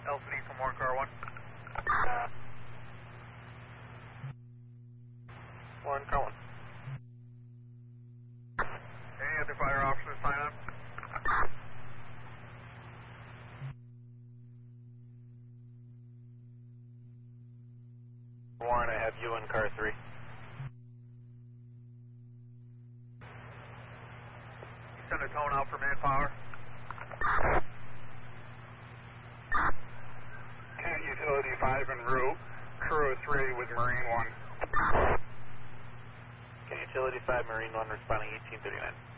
LCD from Warren Car 1. Warren Car 1. Any other fire officers sign up? Warren, I have you in car 3. Send a tone out for manpower. Kent Utility 5 en route, crew 3 with Marine 1. Okay, Utility 5, Marine 1 responding 1839.